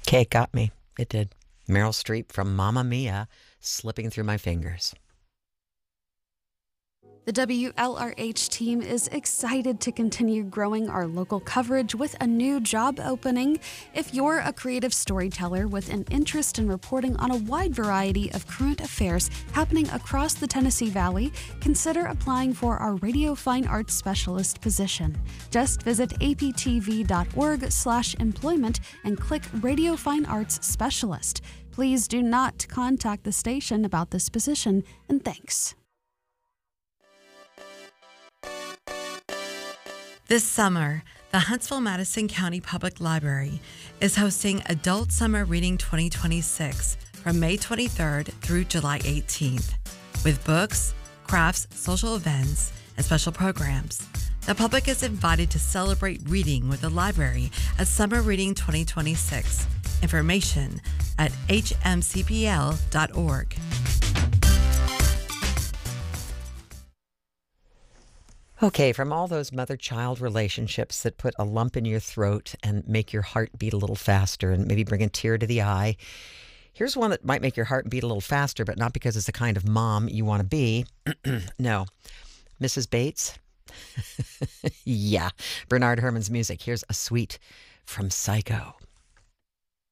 Okay, it got me. It did. Meryl Streep from Mamma Mia slipping through my fingers. The WLRH team is excited to continue growing our local coverage with a new job opening. If you're a creative storyteller with an interest in reporting on a wide variety of current affairs happening across the Tennessee Valley, consider applying for our Radio Fine Arts Specialist position. Just visit aptv.org/employment and click Radio Fine Arts Specialist. Please do not contact the station about this position, and thanks. This summer, the Huntsville-Madison County Public Library is hosting Adult Summer Reading 2026 from May 23rd through July 18th. With books, crafts, social events, and special programs, the public is invited to celebrate reading with the library at Summer Reading 2026. Information at hmcpl.org. Okay, from all those mother-child relationships that put a lump in your throat and make your heart beat a little faster and maybe bring a tear to the eye, here's one that might make your heart beat a little faster, but not because it's the kind of mom you want to be. No. Mrs. Bates? Yeah. Bernard Herrmann's music. Here's a suite from Psycho.